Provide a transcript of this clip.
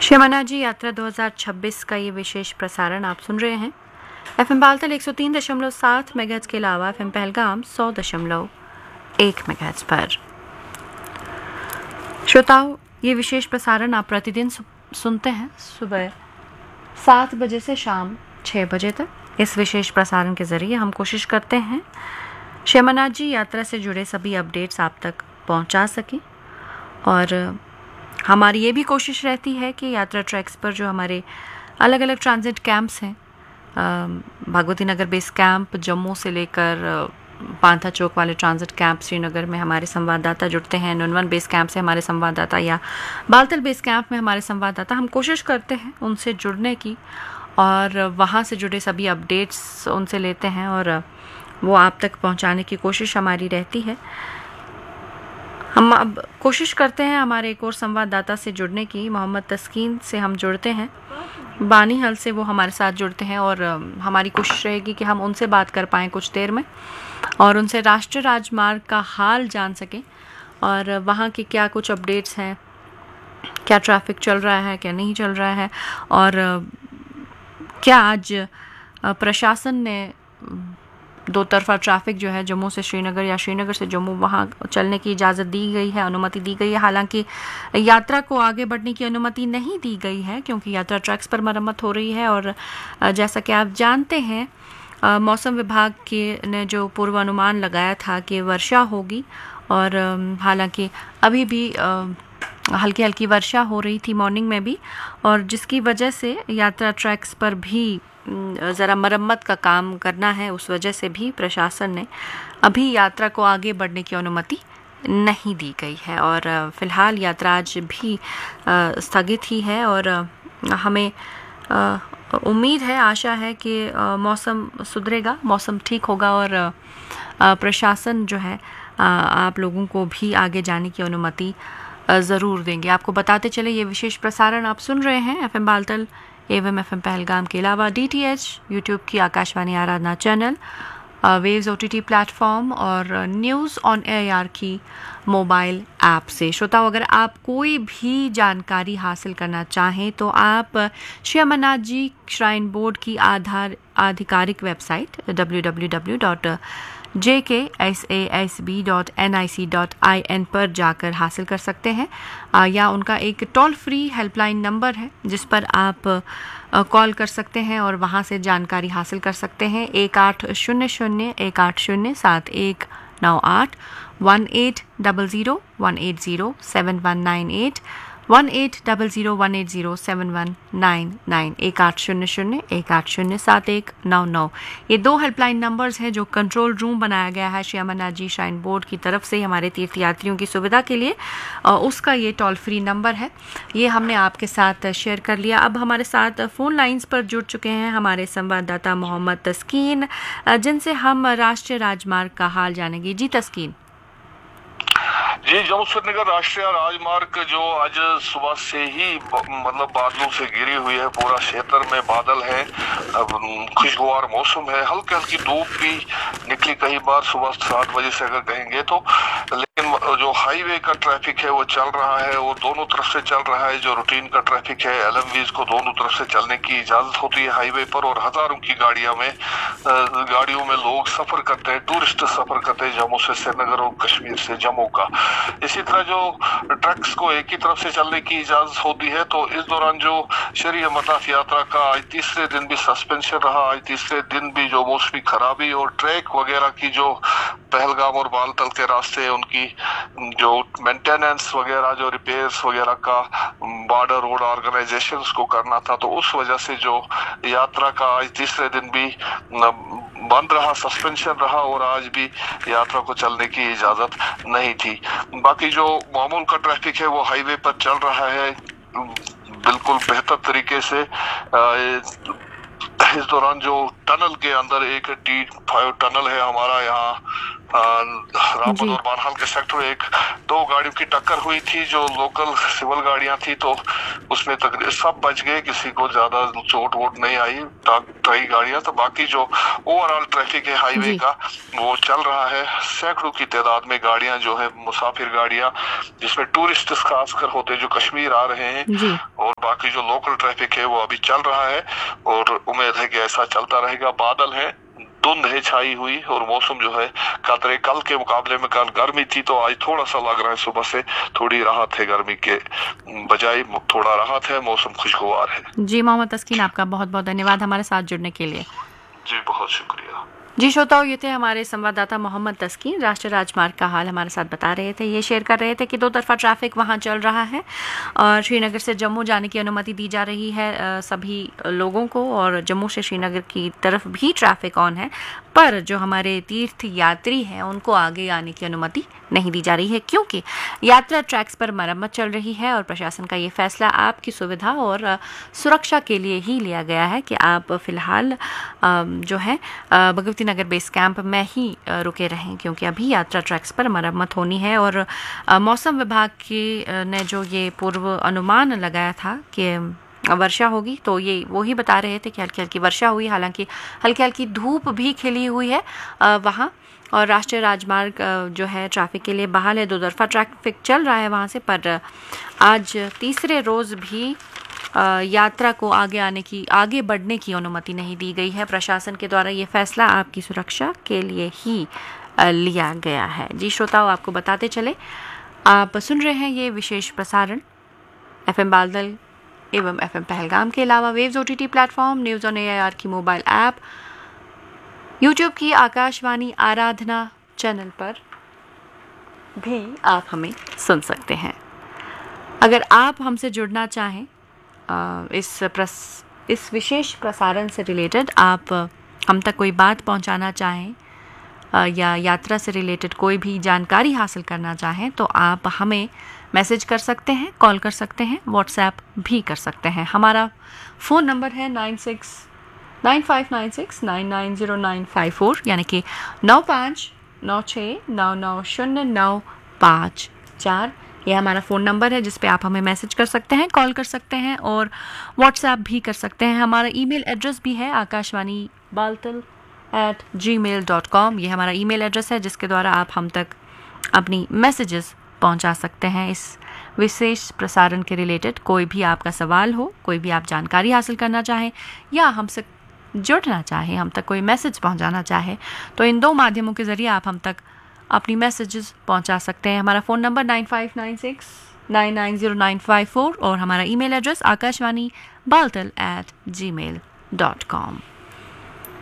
श्यामना जी यात्रा 2026 का ये विशेष प्रसारण आप सुन रहे हैं FM बालतल 103.7 मेगाहर्ट्ज के अलावा FM पहलगाम 100.1 मेगाहर्ट्ज पर। श्रोताओं, ये विशेष प्रसारण आप प्रतिदिन सुनते हैं सुबह 7 बजे से शाम 6 बजे तक। इस विशेष प्रसारण के जरिए हम कोशिश करते हैं श्यामना जी यात्रा से जुड़े सभी अपडेट्स आप तक पहुंचा सकें, और हमारी ये भी कोशिश रहती है कि यात्रा ट्रैक्स पर जो हमारे अलग अलग ट्रांजिट कैंप्स हैं, भगवती नगर बेस कैंप जम्मू से लेकर पांथा चौक वाले ट्रांजिट कैंप श्रीनगर में हमारे संवाददाता जुड़ते हैं, नुनवन बेस कैंप से हमारे संवाददाता या बालतल बेस कैंप में हमारे संवाददाता, हम कोशिश करते हैं उनसे जुड़ने की और वहाँ से जुड़े सभी अपडेट्स उनसे लेते हैं और वो आप तक पहुँचाने की कोशिश हमारी रहती है। हम अब कोशिश करते हैं हमारे एक और संवाददाता से जुड़ने की। मोहम्मद तस्कीन से हम जुड़ते हैं, बानी हल से वो हमारे साथ जुड़ते हैं और हमारी कोशिश रहेगी कि हम उनसे बात कर पाएँ कुछ देर में और उनसे राष्ट्रीय राजमार्ग का हाल जान सकें और वहाँ के क्या कुछ अपडेट्स हैं, क्या ट्रैफिक चल रहा है, क्या नहीं चल रहा है, और क्या आज प्रशासन ने दो तरफा ट्रैफिक जो है जम्मू से श्रीनगर या श्रीनगर से जम्मू वहाँ चलने की इजाज़त दी गई है, अनुमति दी गई है। हालांकि यात्रा को आगे बढ़ने की अनुमति नहीं दी गई है क्योंकि यात्रा ट्रैक्स पर मरम्मत हो रही है और जैसा कि आप जानते हैं मौसम विभाग के ने जो पूर्वानुमान लगाया था कि वर्षा होगी, और हालांकि अभी भी हल्की हल्की वर्षा हो रही थी मॉर्निंग में भी, और जिसकी वजह से यात्रा ट्रैक्स पर भी ज़रा मरम्मत का काम करना है, उस वजह से भी प्रशासन ने अभी यात्रा को आगे बढ़ने की अनुमति नहीं दी गई है और फ़िलहाल यात्रा आज भी स्थगित ही है। और हमें उम्मीद है, आशा है कि मौसम सुधरेगा, मौसम ठीक होगा और प्रशासन जो है आप लोगों को भी आगे जाने की अनुमति ज़रूर देंगे। आपको बताते चले ये विशेष प्रसारण आप सुन रहे हैं FM बालतल एवं FM पहलगाम के अलावा DTH यूट्यूब की आकाशवाणी आराधना चैनल, वेव्स OTT प्लेटफॉर्म और न्यूज़ ऑन एयर की मोबाइल ऐप से। श्रोताओं, अगर आप कोई भी जानकारी हासिल करना चाहें तो आप श्यामना जी श्राइन बोर्ड की आधिकारिक वेबसाइट www.jksasb.nic.in पर जाकर हासिल कर सकते हैं, या उनका एक टोल फ्री हेल्पलाइन नंबर है जिस पर आप कॉल कर सकते हैं और वहां से जानकारी हासिल कर सकते हैं। 1800-180-7198 1800-180-7198 1800-180-7199 1800-180-7199। ये दो हेल्पलाइन नंबर्स हैं जो कंट्रोल रूम बनाया गया है श्यामना जी श्राइन बोर्ड की तरफ से हमारे तीर्थयात्रियों की सुविधा के लिए। उसका ये टोल फ्री नंबर है, ये हमने आपके साथ शेयर कर लिया। अब हमारे साथ फ़ोन लाइंस पर जुड़ चुके हैं हमारे संवाददाता मोहम्मद तस्कीन, जिनसे हम राष्ट्रीय राजमार्ग का हाल जानेंगे। जी तस्कीन। जी, जम्मू श्रीनगर राष्ट्रीय राजमार्ग जो आज सुबह से ही मतलब बादलों से घिरी हुई है, पूरा क्षेत्र में बादल है, खुशगवार मौसम है, हल्की हल्की धूप भी निकली कई बार सुबह 7 बजे से अगर कहेंगे तो, लेकिन जो हाईवे का ट्रैफिक है वो चल रहा है, वो दोनों तरफ से चल रहा है। जो रूटीन का ट्रैफिक है LMVs को दोनों तरफ से चलने की इजाजत होती है हाईवे पर, और हजारों की गाड़ियों में लोग सफर करते हैं, टूरिस्ट सफर करते हैं जम्मू से श्रीनगर और कश्मीर से जम्मू का। इसी तरह जो ट्रक्स को एक ही तरफ से चलने की इजाजत होती है, तो इस दौरान जो शहरी अमरनाथ यात्रा का आज तीसरे दिन भी सस्पेंशन रहा, आज तीसरे दिन भी जो मौसमी खराबी और ट्रैक वगैरह की जो पहलगाम और बालतल के रास्ते उनकी जो मेंटेनेंस वगैरह, जो रिपेयर्स वगैरह का बॉर्डर रोड ऑर्गेनाइजेशंस को करना था, तो उस वजह से जो यात्रा का आज तीसरे दिन भी बंद रहा, सस्पेंशन रहा और आज भी यात्रा को चलने की इजाजत नहीं थी। बाकी जो मामूल का ट्रैफिक है वो हाईवे पर चल रहा है बिल्कुल बेहतर तरीके से। इस दौरान जो टनल के अंदर एक T5 टनल है हमारा यहाँ रामबन और बानहाल के सेक्टर 1, 2 गाड़ियों की टक्कर हुई थी जो लोकल सिविल गाड़ियां थी, तो उसमें तकरीबन सब बच गए, किसी को ज्यादा चोट वोट नहीं आई, कई गाड़ियां। तो बाकी जो ओवरऑल ट्रैफिक है हाईवे का वो चल रहा है, सैकड़ों की तादाद में गाड़ियां जो है मुसाफिर गाड़ियां जिसमें टूरिस्ट खासकर होते जो कश्मीर आ रहे हैं, और बाकी जो लोकल ट्रैफिक है वो अभी चल रहा है और उम्मीद है कि ऐसा चलता रहेगा। बादल है, धुंध है छाई हुई और मौसम जो है कल के मुकाबले में कल गर्मी थी तो आज थोड़ा सा लग रहा है सुबह से थोड़ी राहत है, गर्मी के बजाय थोड़ा राहत है, मौसम खुशगवार है। जी मोहम्मद तस्कीन, आपका बहुत बहुत धन्यवाद हमारे साथ जुड़ने के लिए। जी बहुत शुक्रिया। जी श्रोताओं, ये थे हमारे संवाददाता मोहम्मद तस्कीन, राष्ट्रीय राजमार्ग का हाल हमारे साथ बता रहे थे। ये शेयर कर रहे थे कि 2 तरफा ट्रैफिक वहाँ चल रहा है और श्रीनगर से जम्मू जाने की अनुमति दी जा रही है सभी लोगों को, और जम्मू से श्रीनगर की तरफ भी ट्रैफिक ऑन है, पर जो हमारे तीर्थ यात्री हैं उनको आगे आने की अनुमति नहीं दी जा रही है क्योंकि यात्रा ट्रैक्स पर मरम्मत चल रही है और प्रशासन का ये फैसला आपकी सुविधा और सुरक्षा के लिए ही लिया गया है कि आप फिलहाल जो है भगवती नगर बेस कैंप में ही रुके रहें, क्योंकि अभी यात्रा ट्रैक्स पर मरम्मत होनी है। और मौसम विभाग की ने जो ये पूर्व अनुमान लगाया था कि वर्षा होगी, तो ये वो ही बता रहे थे कि हल्की हल्की वर्षा हुई, हालांकि हल्की हल्की धूप भी खिली हुई है वहाँ, और राष्ट्रीय राजमार्ग जो है ट्रैफिक के लिए बहाल है। 2 तरफा ट्रैफिक चल रहा है वहाँ से, पर आज तीसरे रोज़ भी यात्रा को आगे बढ़ने की अनुमति नहीं दी गई है। प्रशासन के द्वारा ये फैसला आपकी सुरक्षा के लिए ही लिया गया है। जी श्रोताओ, आपको बताते चले, आप सुन रहे हैं ये विशेष प्रसारण FM बालदल एवं FM पहलगाम के अलावा waves OTT platform, news on AIR की मोबाइल ऐप, यूट्यूब की आकाशवाणी आराधना चैनल पर भी आप हमें सुन सकते हैं। अगर आप हमसे जुड़ना चाहें इस विशेष प्रसारण से रिलेटेड, आप हम तक कोई बात पहुंचाना चाहें या यात्रा से रिलेटेड कोई भी जानकारी हासिल करना चाहें, तो आप हमें मैसेज कर सकते हैं, कॉल कर सकते हैं, व्हाट्सएप भी कर सकते हैं। हमारा फ़ोन नंबर है 9596990954, यानी कि 9596990954। यह हमारा फ़ोन नंबर है जिस पे आप हमें मैसेज कर सकते हैं, कॉल कर सकते हैं और व्हाट्सएप भी कर सकते हैं। हमारा ईमेल एड्रेस भी है akashvanibaltal@gmail.com। ये हमारा ईमेल एड्रेस है जिसके द्वारा आप हम तक अपनी मैसेजेस पहुंचा सकते हैं। इस विशेष प्रसारण के रिलेटेड कोई भी आपका सवाल हो, कोई भी आप जानकारी हासिल करना चाहें या हमसे जुड़ना चाहें, हम तक कोई मैसेज पहुंचाना चाहे, तो इन 2 माध्यमों के ज़रिए आप हम तक अपनी मैसेजेस पहुंचा सकते हैं। हमारा फ़ोन नंबर 9596990954 और हमारा ईमेल एड्रेस akashvanibaltal@gmail.com।